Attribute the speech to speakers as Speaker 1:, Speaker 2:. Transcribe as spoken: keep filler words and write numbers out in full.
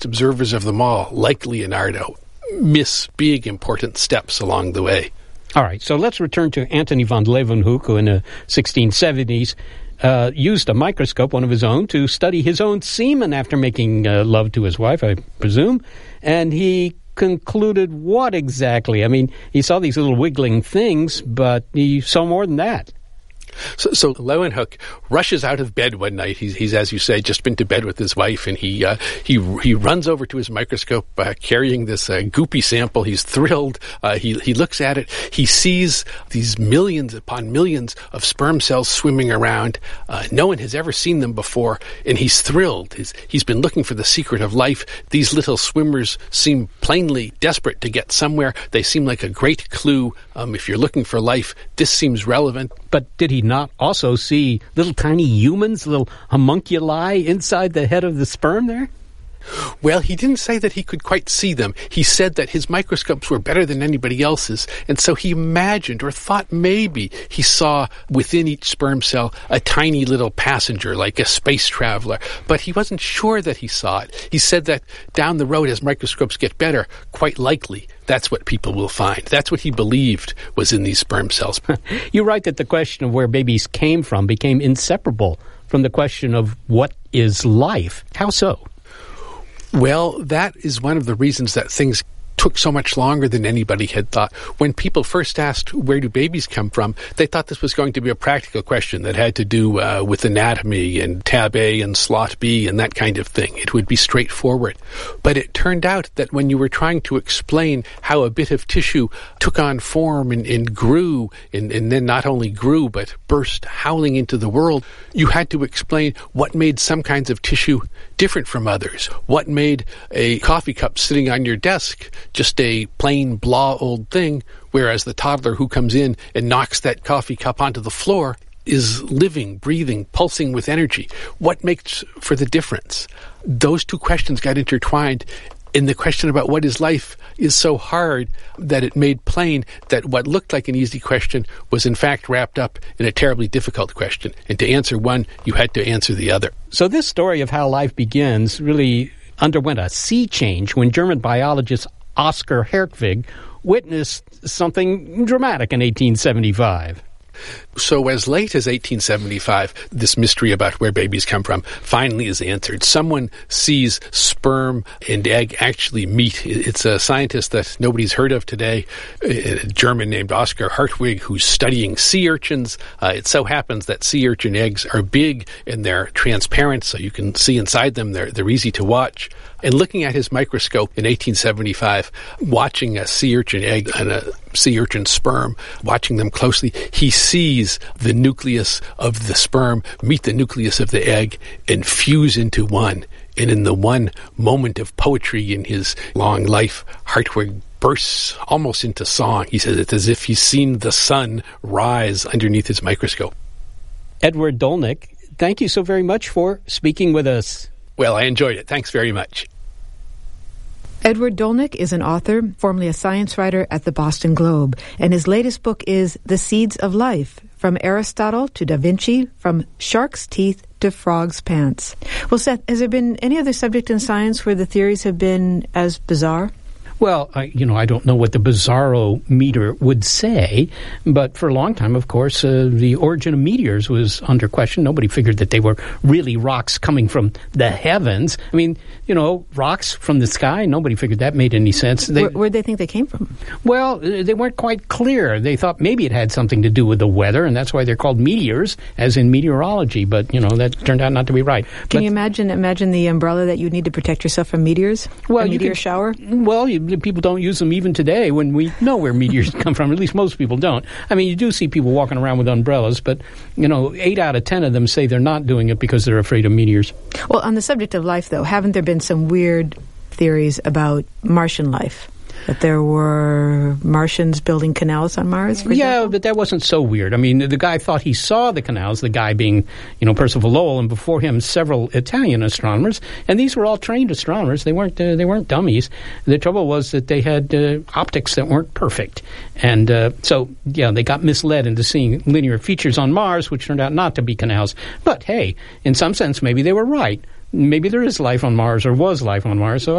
Speaker 1: observers of them all, like Leonardo, miss big, important steps along the way.
Speaker 2: All right, so let's return to Antony van Leeuwenhoek, who in the sixteen seventies uh, used a microscope, one of his own, to study his own semen after making uh, love to his wife, I presume. And he concluded what exactly? I mean, he saw these little wiggling things, but he saw more than that.
Speaker 1: So, so Leeuwenhoek rushes out of bed one night. He's, he's, as you say, just been to bed with his wife, and he uh, he he runs over to his microscope uh, carrying this uh, goopy sample. He's thrilled. Uh, he he looks at it. He sees these millions upon millions of sperm cells swimming around. Uh, no one has ever seen them before, and he's thrilled. He's, he's been looking for the secret of life. These little swimmers seem plainly desperate to get somewhere. They seem like a great clue. Um, if you're looking for life, this seems relevant.
Speaker 2: But did he not also see little tiny humans, little homunculi inside the head of the sperm there?
Speaker 1: Well, he didn't say that he could quite see them. He said that his microscopes were better than anybody else's, and so he imagined or thought maybe he saw within each sperm cell a tiny little passenger, like a space traveler, but he wasn't sure that he saw it. He said that down the road, as microscopes get better, quite likely that's what people will find. That's what he believed was in these sperm cells.
Speaker 2: You write that the question of where babies came from became inseparable from the question of what is life. How so?
Speaker 1: Well, that is one of the reasons that things took so much longer than anybody had thought. When people first asked, where do babies come from, they thought this was going to be a practical question that had to do uh, with anatomy and tab A and slot B and that kind of thing. It would be straightforward. But it turned out that when you were trying to explain how a bit of tissue took on form and, and grew, and, and then not only grew, but burst howling into the world, you had to explain what made some kinds of tissue different from others. What made a coffee cup sitting on your desk just a plain, blah old thing, whereas the toddler who comes in and knocks that coffee cup onto the floor is living, breathing, pulsing with energy. What makes for the difference? Those two questions got intertwined, and the question about what is life is so hard that it made plain that what looked like an easy question was in fact wrapped up in a terribly difficult question. And to answer one, you had to answer the other.
Speaker 2: So this story of how life begins really underwent a sea change when German biologist Oskar Hertwig witnessed something dramatic in eighteen seventy-five.
Speaker 1: So as late as eighteen seventy-five, this mystery about where babies come from finally is answered. Someone sees sperm and egg actually meet. It's a scientist that nobody's heard of today, a German named Oskar Hertwig, who's studying sea urchins. Uh, it so happens that sea urchin eggs are big and they're transparent, so you can see inside them. They're, they're easy to watch. And looking at his microscope in eighteen seventy-five, watching a sea urchin egg and a sea urchin sperm, watching them closely, he sees the nucleus of the sperm meet the nucleus of the egg and fuse into one. And in the one moment of poetry in his long life, Hertwig bursts almost into song. He says it's as if he's seen the sun rise underneath his microscope.
Speaker 2: Edward Dolnick, thank you so very much for speaking with us.
Speaker 1: Well, I enjoyed it. Thanks very much.
Speaker 3: Edward Dolnick is an author, formerly a science writer at the Boston Globe, and his latest book is The Seeds of Life, From Aristotle to Da Vinci, From Shark's Teeth to Frog's Pants. Well, Seth, has there been any other subject in science where the theories have been as bizarre?
Speaker 2: Well, I, you know, I don't know what the bizarro meter would say, but for a long time, of course, uh, the origin of meteors was under question. Nobody figured that they were really rocks coming from the heavens. I mean, you know, rocks from the sky, nobody figured that made any sense. They,
Speaker 3: Where, where'd they think they came from?
Speaker 2: Well, they weren't quite clear. They thought maybe it had something to do with the weather, and that's why they're called meteors, as in meteorology, but, you know, that turned out not to be right.
Speaker 3: Can
Speaker 2: but,
Speaker 3: you imagine imagine the umbrella that you need to protect yourself from meteors?
Speaker 2: Well,
Speaker 3: a meteor
Speaker 2: could,
Speaker 3: shower?
Speaker 2: Well, you people don't use them even today when we know where meteors come from. At least most people don't. I mean, you do see people walking around with umbrellas, but, you know, eight out of ten of them say they're not doing it because they're afraid of meteors.
Speaker 3: Well, on the subject of life, though, haven't there been some weird theories about Martian life? That there were Martians building canals on Mars, for
Speaker 2: Yeah,
Speaker 3: example?
Speaker 2: but that wasn't so weird. I mean, the guy thought he saw the canals, the guy being, you know, Percival Lowell, and before him several Italian astronomers, and these were all trained astronomers. They weren't uh, they weren't dummies. The trouble was that they had uh, optics that weren't perfect. And uh, so, yeah, they got misled into seeing linear features on Mars, which turned out not to be canals. But, hey, in some sense, maybe they were right. maybe there is life on Mars or was life on Mars. So